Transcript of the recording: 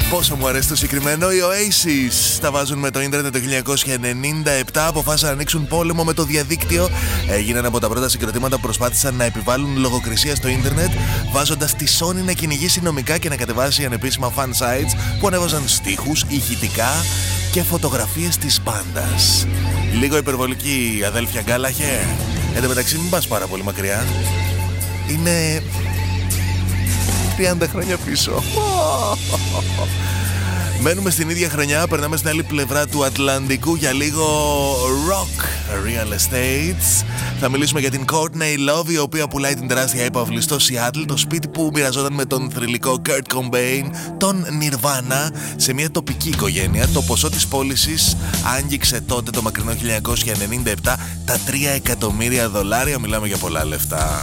Πόσο μου αρέσει το συγκεκριμένο. Οι Oasis τα βάζουν με το ίντερνετ το 1997. Αποφάσισαν να ανοίξουν πόλεμο με το διαδίκτυο. Έγιναν από τα πρώτα συγκροτήματα που προσπάθησαν να επιβάλλουν λογοκρισία στο ίντερνετ, βάζοντας τη Sony να κυνηγήσει νομικά και να κατεβάσει ανεπίσημα fan sites που ανέβαζαν στίχους, ηχητικά και φωτογραφίες της μπάντας. Λίγο υπερβολική, αδέλφια Γκάλαχε. Εν τω μεταξύ μην πας πάρα πολύ μακριά. Είναι 30 χρόνια πίσω. Μένουμε στην ίδια χρονιά, περνάμε στην άλλη πλευρά του Ατλαντικού για λίγο rock real estates. Θα μιλήσουμε για την Courtney Love, η οποία πουλάει την τεράστια έπαυλη στο Seattle, το σπίτι που μοιραζόταν με τον θρυλικό Kurt Cobain, τον Nirvana, σε μια τοπική οικογένεια. Το ποσό της πώλησης άγγιξε τότε το μακρινό 1997 τα $3 εκατομμύρια. Μιλάμε για πολλά λεφτά.